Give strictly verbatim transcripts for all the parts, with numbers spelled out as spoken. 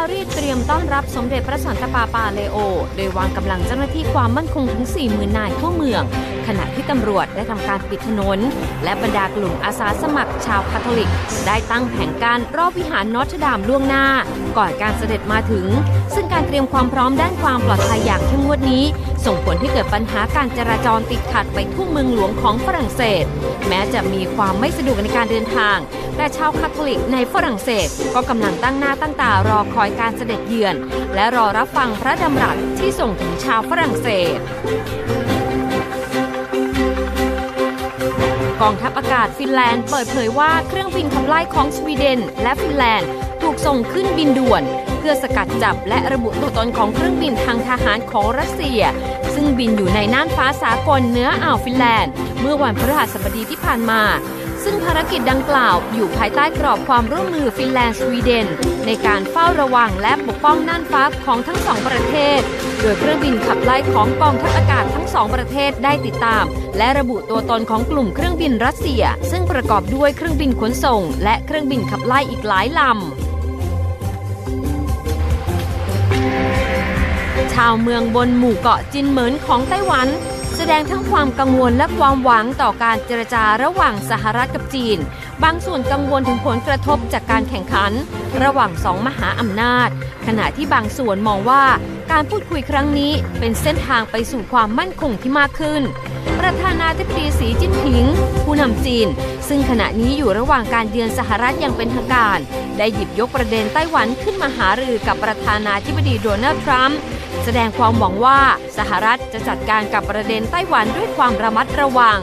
ปารีสเตรียมต้อนรับสมเด็จพระสันตะปาปาเลโอโดยวางกำลังเจ้าหน้าที่ความมั่นคงถึง สี่หมื่น นายทั่วเมืองขณะที่ตำรวจได้ทำการปิดถนนและบรรดากลุ่มอาสาสมัครชาวคาทอลิกได้ตั้งแผงกั้นรอบวิหารนอตเทอร์ดามล่วงหน้าก่อนการเสด็จมาถึงซึ่งการเตรียมความพร้อมด้านความปลอดภัยอย่างเข้มงวดนี้ส่งผลให้เกิดปัญหาการจราจรติดขัดไปทั่วเมืองหลวงของฝรั่งเศสแม้จะมีความไม่สะดวกในการเดินทางแต่ชาวคาทอลิกในฝรั่งเศสก็กำลังตั้งหน้าตั้งตารอคอยการเสด็จเยือนและรอรับฟังพระดำรัสที่ส่งถึงชาวฝรั่งเศสกองทัพอากาศฟินแลนด์เปิดเผยว่าเครื่องบินขับไล่ของสวีเดนและฟินแลนด์ถูกส่งขึ้นบินด่วนเพื่อสกัดจับและระบุตัวตนของเครื่องบินทางทหารของรัสเซียซึ่งบินอยู่ในน่านฟ้าสากลเหนืออ่าวฟินแลนด์เมื่อวันพฤหัสบดีที่ผ่านมาซึ่งภารกิจดังกล่าวอยู่ภายใต้กรอบความร่วมมือฟินแลนด์สวีเดนในการเฝ้าระวังและปกป้องน่านฟ้าของทั้งสองประเทศโดยเครื่องบินขับไล่ของกองทัพอากาศทั้งสองประเทศได้ติดตามและระบุตัวตนของกลุ่มเครื่องบินรัสเซียซึ่งประกอบด้วยเครื่องบินขนส่งและเครื่องบินขับไล่อีกหลายลำชาวเมืองบนหมู่เกาะจินเหมินของไต้หวันแสดงทั้งความกังวลและความหวังต่อการเจรจาระหว่างสหรัฐกับจีนบางส่วนกังวลถึงผลกระทบจากการแข่งขันระหว่างสองมหาอำนาจขณะที่บางส่วนมองว่าการพูดคุยครั้งนี้เป็นเส้นทางไปสู่ความมั่นคงที่มากขึ้นประธานาธิบดีสีจิ้นผิงผู้นำจีนซึ่งขณะนี้อยู่ระหว่างการเยือนสหรัฐอย่างเป็นทางการได้หยิบยกประเด็นไต้หวันขึ้นมาหารือกับประธานาธิบดีโดนัลด์ทรัมป์แสดงความหวังว่าสหรัฐจะจัดการกับประเด็นไต้หวันด้วยความระมัดระวัง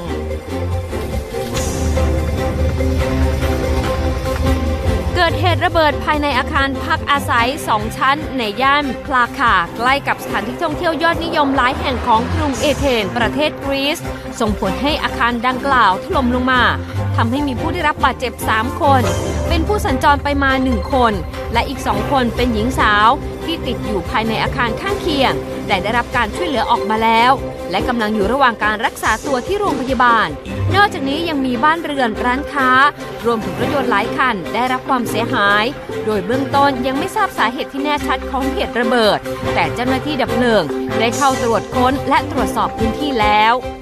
เกิดเหตุระเบิดภายในอาคารพักอาศัยสองชั้นในย่านพลาคาใกล้กับสถานที่ท่องเที่ยวยอดนิยมหลายแห่งของกรุงเอเธนประเทศกรีซส่งผลให้อาคารดังกล่าวถล่มลงมาทำให้มีผู้ได้รับบาดเจ็บสามคนเป็นผู้สัญจรไปมาหนึ่งคนและอีกสองคนเป็นหญิงสาวที่ติดอยู่ภายในอาคารข้างเคียงแต่ได้รับการช่วยเหลือออกมาแล้วและกำลังอยู่ระหว่างการรักษาตัวที่โรงพยาบาลนอกจากนี้ยังมีบ้านเรือนร้านค้ารวมถึงรถยนต์หลายคันได้รับความเสียหายโดยเบื้องต้นยังไม่ทราบสาเหตุที่แน่ชัดของเหตุระเบิดแต่เจ้าหน้าที่ดับเพลิงได้เข้าตรวจค้นและตรวจสอบพื้นที่แล้ว